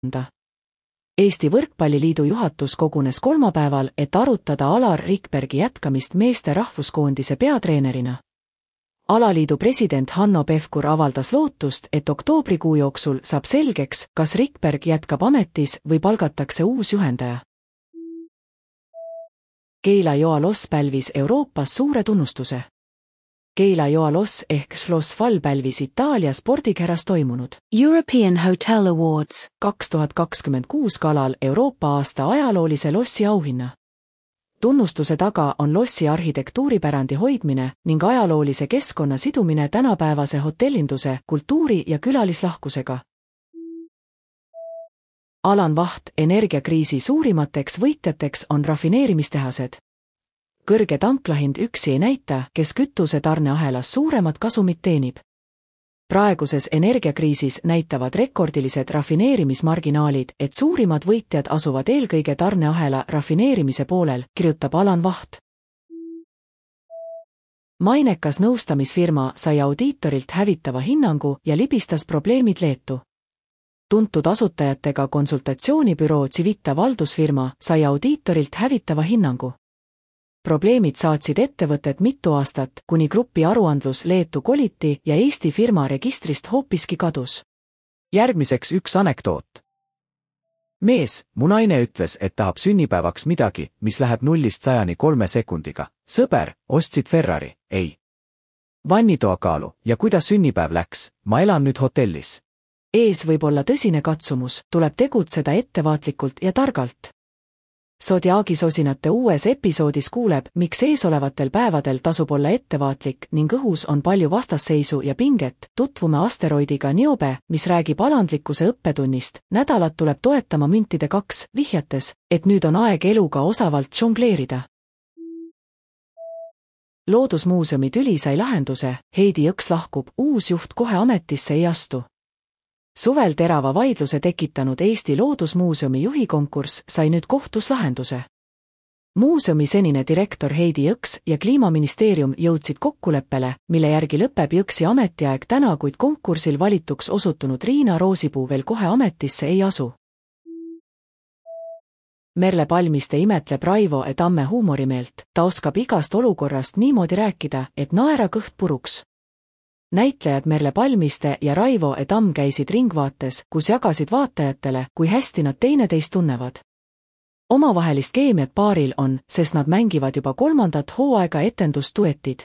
Eesti Võrkpalliliidu juhatus kogunes kolmapäeval, et arutada Alar Rikbergi jätkamist meeste rahvuskoondise peatreenerina. Alaliidu president Hanno Pevkur avaldas lootust, et oktoobrikuu jooksul saab selgeks, kas Rikberg jätkab ametis või palgatakse uus juhendaja. Keila-Joa Loss pälvis Euroopas suure tunnustuse. Keila-Joa Loss ehk Schloss Fall pälvis Itaalia spordikeras toimunud European Hotel Awards 2026 galal Euroopa aasta ajaloolise lossi auhinna. Tunnustuse taga on lossi arhitektuuripärandi hoidmine ning ajaloolise keskkonna sidumine tänapäevase hotellinduse, kultuuri ja külalislahkusega. Alan Vaht, energiakriisi suurimateks võitjateks on rafineerimistehased. Kõrge tanklahind üksi ei näita, kes kütuse tarneahelas suuremat kasumit teenib. Praeguses energiakriisis näitavad rekordilised rafineerimismarginaalid, et suurimad võitjad asuvad eelkõige tarneahela rafineerimise poolel, kirjutab Alan Vaht. Mainekas nõustamisfirma sai audiitorilt hävitava hinnangu ja libistas probleemid Leetu. Tuntud asutajatega konsultatsioonibüroo Civita valdusfirma sai audiitorilt hävitava hinnangu. Probleemid saatsid ettevõtet mitu aastat, kuni grupi aruandlus Leetu koliti ja Eesti firma registrist hoopiski kadus. Järgmiseks üks anekdoot. Mees, mu naine ütles, et tahab sünnipäevaks midagi, mis läheb 0–100 3 sekundiga. Sõber, ostsid Ferrari, ei. Vannitoakaalu, ja kuidas sünnipäev läks, ma elan nüüd hotellis. Ees võib olla tõsine katsumus, tuleb tegutseda ettevaatlikult ja targalt. Zodiaagi sosinate uues episoodis kuuleb, miks eesolevatel päevadel tasub olla ettevaatlik ning õhus on palju vastasseisu ja pinget. Tutvume asteroidiga Niobe, mis räägib alandlikkuse õppetunnist. Nädalat tuleb toetama müntide 2, vihjates, et nüüd on aeg eluga osavalt žongleerida. Loodusmuuseumi tüli sai lahenduse, Heidi Jõks lahkub, uus juht kohe ametisse ei astu. Suvel terava vaidluse tekitanud Eesti Loodusmuuseumi juhikonkurss sai nüüd kohtus lahenduse. Muuseumi senine direktor Heidi Jõks ja Kliimaministeerium jõudsid kokkuleppele, mille järgi lõpeb Jõksi ametiaeg täna, kuid konkursil valituks osutunud Riina Roosipuu veel kohe ametisse ei asu. Merle Palmiste imetleb Raivo E. Tamme huumorimeelt, ta oskab igast olukorrast niimoodi rääkida, et naera kõht puruks. Näitlejad Merle Palmiste ja Raivo E. Tamm käisid ringvaates, kus jagasid vaatajatele, kui hästi nad teineteist tunnevad. Omavahelist keemiat paaril on, sest nad mängivad juba 3. hooaega etendusduetid.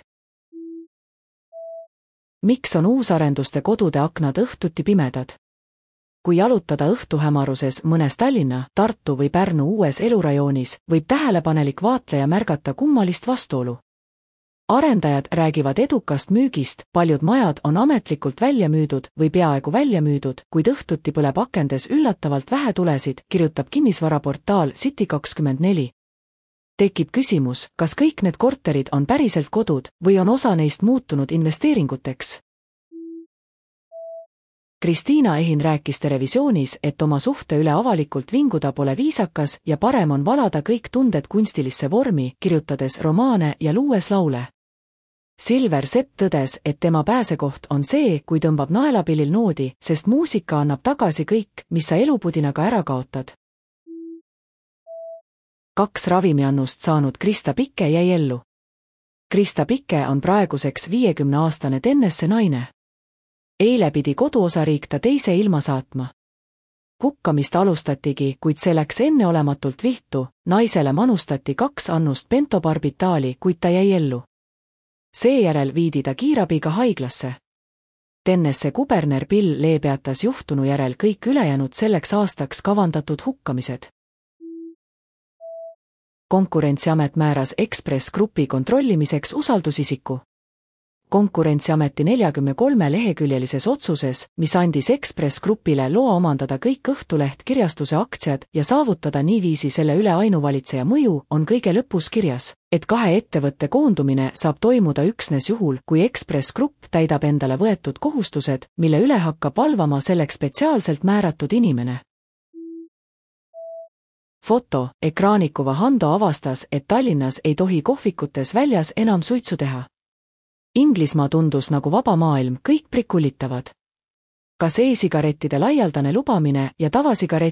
Miks on uusarenduste kodude aknad õhtuti pimedad? Kui jalutada õhtuhämaruses mõnes Tallinna, Tartu või Pärnu uues elurajoonis, võib tähelepanelik vaatleja märgata kummalist vastuolu. Arendajad räägivad edukast müügist, paljud majad on ametlikult välja müüdud või peaaegu välja müüdud, kuid õhtuti põleb akendes üllatavalt vähe tulesid, kirjutab kinnisvaraportaal City24. Tekib küsimus, kas kõik need korterid on päriselt kodud või on osa neist muutunud investeeringuteks? Kristiina Ehin rääkis Terevisioonis, et oma suhte üle avalikult vinguda pole viisakas ja parem on valada kõik tunded kunstilisse vormi, kirjutades romaane ja luues laule. Silver Sepp tõdes, et tema pääsekoht on see, kui tõmbab naelapillil noodi, sest muusika annab tagasi kõik, mis sa elupudinaga ära kaotad. 2 ravimiannust saanud Krista Pikke jäi ellu. Krista Pikke on praeguseks 50-aastane tennesse naine. Eile pidi koduosariik ta teise ilma saatma. Hukkamist alustatigi, kuid see läks enneolematult viltu, naisele manustati 2 annust pentobarbitaali, kuid ta jäi ellu. Seejärel viidi ta kiirabiga haiglasse. Tennesse kuberner Bill Lee peatas juhtunu järel kõik ülejäänud selleks aastaks kavandatud hukkamised. Konkurentsiamet määras Ekspress Grupi kontrollimiseks usaldusisiku. Konkurentsiameti 43-leheküljelises otsuses, mis andis Ekspress Grupile loa omandada kõik Õhtuleht kirjastuse aktsiad ja saavutada niiviisi selle üle ainuvalitseja mõju, on kõige lõpus kirjas, et 2 ettevõtte koondumine saab toimuda üksnes juhul, kui Ekspress Grupp täidab endale võetud kohustused, mille üle hakkab valvama selleks spetsiaalselt määratud inimene. Foto, ekraanikuva Hando avastas, et Tallinnas ei tohi kohvikutes väljas enam suitsu teha. Inglismaa tundus nagu vaba maailm, kõik prikullitavad. Kas e-sigarettide laialdane lubamine ja tavasigarettide